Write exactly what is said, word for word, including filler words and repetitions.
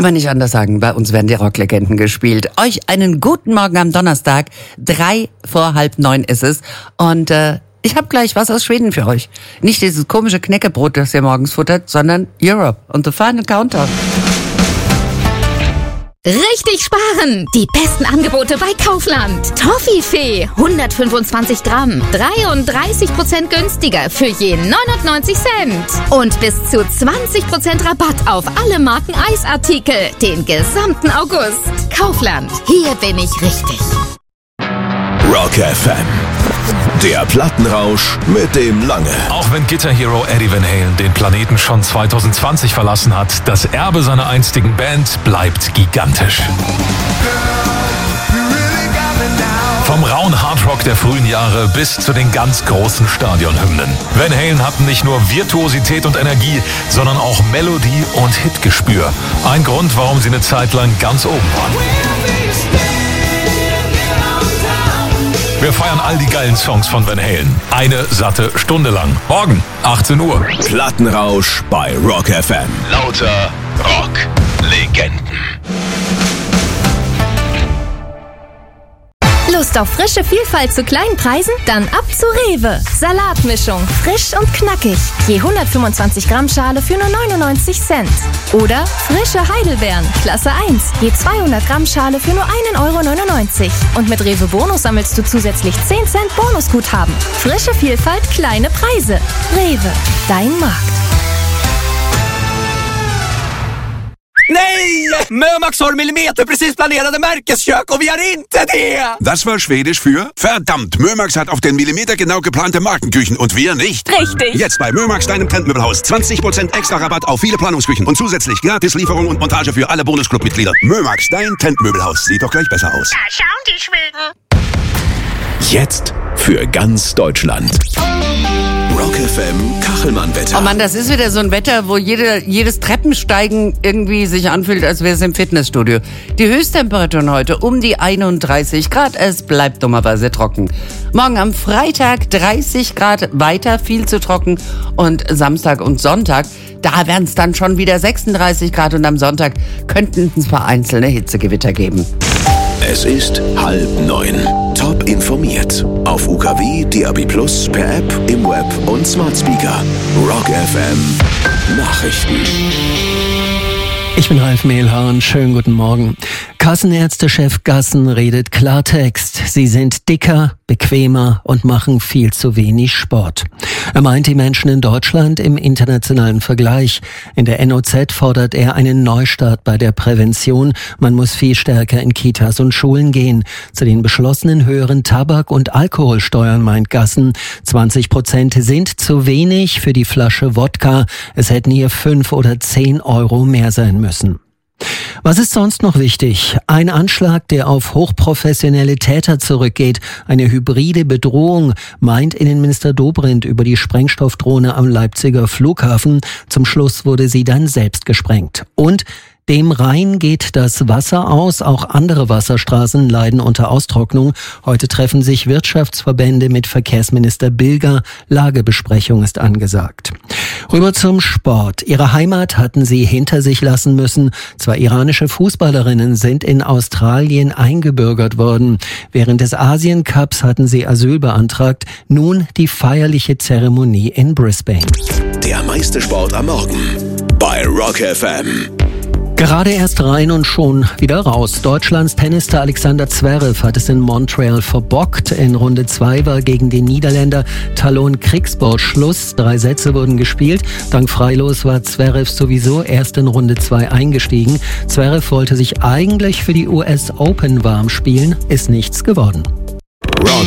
man nicht anders sagen, bei uns werden die Rocklegenden gespielt. Euch einen guten Morgen am Donnerstag, drei vor halb neun ist es und äh, ich habe gleich was aus Schweden für euch. Nicht dieses komische Knäckebrot, das ihr morgens futtert, sondern Europe und the Final Countdown. Richtig sparen! Die besten Angebote bei Kaufland. Toffifee, hundertfünfundzwanzig Gramm, dreiunddreißig Prozent günstiger für je neunundneunzig Cent. Und bis zu zwanzig Prozent Rabatt auf alle Marken Eisartikel, den gesamten August. Kaufland, hier bin ich richtig. Rock F M, der Plattenrausch mit dem Lange. Auch wenn Guitar-Hero Eddie Van Halen den Planeten schon zwanzig zwanzig verlassen hat, das Erbe seiner einstigen Band bleibt gigantisch. Vom rauen Hardrock der frühen Jahre bis zu den ganz großen Stadionhymnen. Van Halen hatten nicht nur Virtuosität und Energie, sondern auch Melodie und Hitgespür. Ein Grund, warum sie eine Zeit lang ganz oben waren. Wir feiern all die geilen Songs von Van Halen. Eine satte Stunde lang. Morgen, achtzehn Uhr. Plattenrausch bei Rock F M. Lauter Rock-Legenden. Lust auf frische Vielfalt zu kleinen Preisen? Dann ab zu Rewe. Salatmischung, frisch und knackig. Je hundertfünfundzwanzig Gramm Schale für nur neunundneunzig Cent. Oder frische Heidelbeeren, Klasse eins. Je zweihundert Gramm Schale für nur ein Euro neunundneunzig. Und mit Rewe Bonus sammelst du zusätzlich zehn Cent Bonusguthaben. Frische Vielfalt, kleine Preise. Rewe, dein Markt. Nej! Mömax har millimeter precis planerade märkeskök och vi har inte det! Das war Schwedisch für verdammt, Mömax hat auf den Millimeter genau geplante Markenküchen und wir nicht. Richtig. Jetzt bei Mömax, deinem Trendmöbelhaus. zwanzig Prozent extra Rabatt auf viele Planungsküchen und zusätzlich Gratislieferung und Montage für alle Bonusclub-Mitglieder. Mömax, dein Trendmöbelhaus. Sieht doch gleich besser aus. Da schauen die Schweden. Jetzt für ganz Deutschland. Rock F M Kachelmann-Wetter. Oh Mann, das ist wieder so ein Wetter, wo jede, jedes Treppensteigen irgendwie sich anfühlt, als wäre es im Fitnessstudio. Die Höchsttemperaturen heute um die einunddreißig Grad. Es bleibt dummerweise trocken. Morgen am Freitag dreißig Grad, weiter viel zu trocken. Und Samstag und Sonntag, da werden es dann schon wieder sechsunddreißig Grad. Und am Sonntag könnten es vereinzelte Hitzegewitter geben. Es ist halb neun. Top informiert. Auf U K W, D A B Plus, per App, im Web und Smart Speaker. Rock F M Nachrichten. Ich bin Ralf Mehlhahn, schönen guten Morgen. Kassenärztechef Gassen redet Klartext. Sie sind dicker, bequemer und machen viel zu wenig Sport. Er meint die Menschen in Deutschland im internationalen Vergleich. In der N O Z fordert er einen Neustart bei der Prävention. Man muss viel stärker in Kitas und Schulen gehen. Zu den beschlossenen höheren Tabak- und Alkoholsteuern meint Gassen, zwanzig Prozent sind zu wenig für die Flasche Wodka. Es hätten hier fünf oder zehn Euro mehr sein müssen. Was ist sonst noch wichtig? Ein Anschlag, der auf hochprofessionelle Täter zurückgeht. Eine hybride Bedrohung, meint Innenminister Dobrindt über die Sprengstoffdrohne am Leipziger Flughafen. Zum Schluss wurde sie dann selbst gesprengt. Und dem Rhein geht das Wasser aus. Auch andere Wasserstraßen leiden unter Austrocknung. Heute treffen sich Wirtschaftsverbände mit Verkehrsminister Bilger. Lagebesprechung ist angesagt. Rüber zum Sport. Ihre Heimat hatten sie hinter sich lassen müssen. Zwei iranische Fußballerinnen sind in Australien eingebürgert worden. Während des Asien-Cups hatten sie Asyl beantragt. Nun die feierliche Zeremonie in Brisbane. Der meiste Sport am Morgen bei Rock F M. Gerade erst rein und schon wieder raus. Deutschlands Tennisstar Alexander Zverev hat es in Montreal verbockt. In Runde zwei war gegen den Niederländer Talon Kriksborg Schluss. Drei Sätze wurden gespielt. Dank Freilos war Zverev sowieso erst in Runde zwei eingestiegen. Zverev wollte sich eigentlich für die U S Open warm spielen, ist nichts geworden.